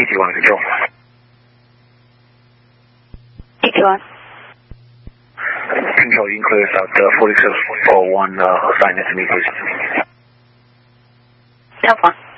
ET1 control. ET1. Control, you can clear us out 4601, assign it to me, please. No problem.